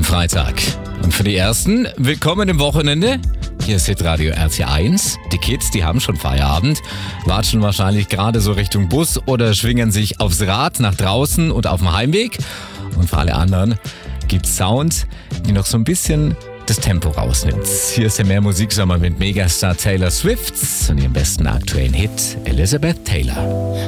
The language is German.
Freitag. Und für die Ersten, willkommen im Wochenende. Hier ist Hitradio RT1. Die Kids, die haben schon Feierabend, watschen wahrscheinlich gerade so Richtung Bus oder schwingen sich aufs Rad nach draußen und auf dem Heimweg. Und für alle anderen gibt's Sound, die noch so ein bisschen das Tempo rausnimmt. Hier ist der Mehr-Musik-Sommer mit Megastar Taylor Swift und ihrem besten aktuellen Hit Elizabeth Taylor.